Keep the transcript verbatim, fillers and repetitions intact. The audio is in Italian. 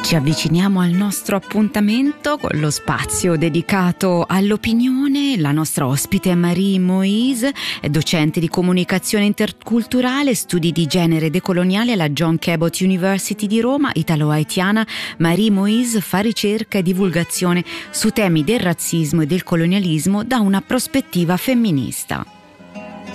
Ci avviciniamo al nostro appuntamento con lo spazio dedicato all'opinione. La nostra ospite è Marie Moïse, è docente di comunicazione interculturale, studi di genere decoloniale alla John Cabot University di Roma, italo-haitiana. Marie Moïse fa ricerca e divulgazione su temi del razzismo e del colonialismo da una prospettiva femminista.